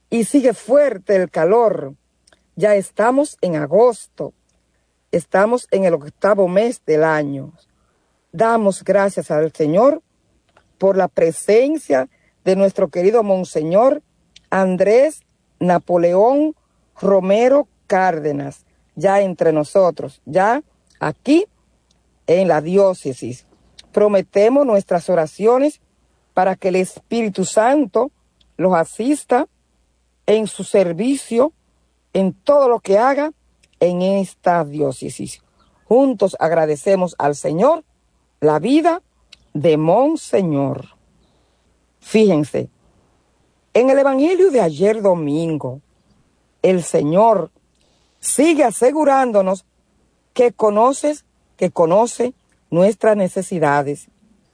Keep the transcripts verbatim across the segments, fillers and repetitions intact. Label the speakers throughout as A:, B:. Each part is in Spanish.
A: y sigue fuerte el calor. Ya estamos en agosto. Estamos en el octavo mes del año. Damos gracias al Señor por la presencia de nuestro querido Monseñor Andrés Napoleón Romero Cárdenas, ya entre nosotros, ya aquí en la diócesis. Prometemos nuestras oraciones para que el Espíritu Santo los asista en su servicio, en todo lo que haga en esta diócesis. Juntos agradecemos al Señor la vida de Monseñor. Fíjense, en el Evangelio de ayer domingo, el Señor sigue asegurándonos que conoces, que conoce nuestras necesidades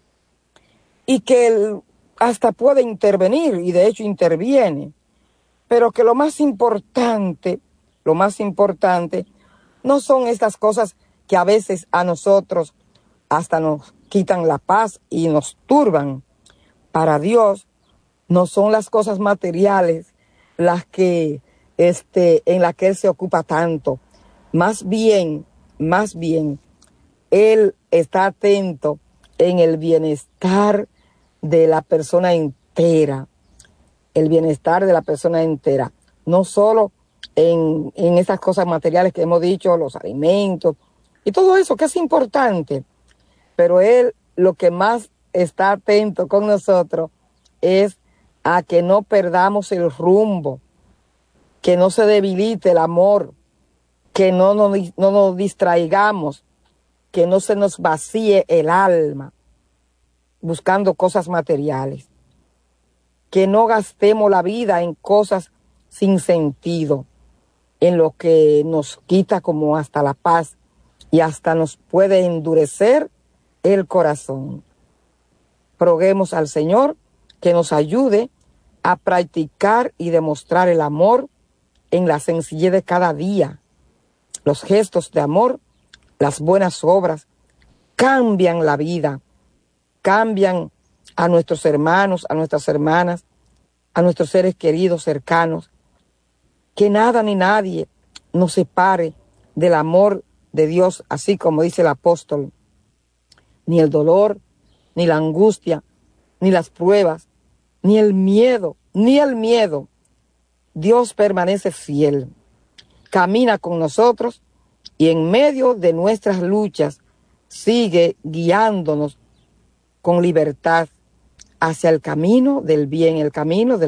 A: y que Él hasta puede intervenir, y de hecho interviene, pero que lo más importante, lo más importante, no son estas cosas que a veces a nosotros hasta nos quitan la paz y nos turban. Para Dios no son las cosas materiales las que, este, en las que Él se ocupa tanto. Más bien, más bien, Él está atento en el bienestar de la persona entera. El bienestar de la persona entera. No solo en, en esas cosas materiales que hemos dicho, los alimentos y todo eso que es importante. Pero Él lo que más está atento con nosotros es a que no perdamos el rumbo, que no se debilite el amor, que no nos, no nos distraigamos, que no se nos vacíe el alma buscando cosas materiales, que no gastemos la vida en cosas sin sentido, en lo que nos quita como hasta la paz y hasta nos puede endurecer el corazón. Roguemos al Señor que nos ayude a practicar y demostrar el amor en la sencillez de cada día. Los gestos de amor, las buenas obras, cambian la vida, cambian a nuestros hermanos, a nuestras hermanas, a nuestros seres queridos, cercanos. Que nada ni nadie nos separe del amor de Dios, así como dice el apóstol. Ni el dolor, ni la angustia, ni las pruebas, ni el miedo, ni el miedo. Dios permanece fiel, camina con nosotros y en medio de nuestras luchas sigue guiándonos con libertad hacia el camino del bien, el camino del